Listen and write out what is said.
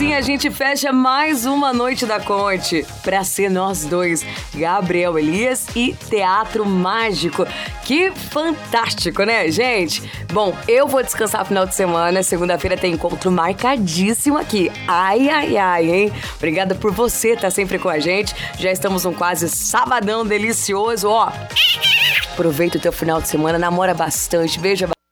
assim a gente fecha mais uma noite da Conte. Pra ser nós dois, Gabriel Elias e Teatro Mágico. Que fantástico, né, gente? Bom, eu vou descansar final de semana. Segunda-feira tem encontro marcadíssimo aqui. Ai, ai, ai, hein? Obrigada por você estar sempre com a gente. Já estamos num quase sabadão delicioso, ó. Aproveita o teu final de semana, namora bastante, beija bastante.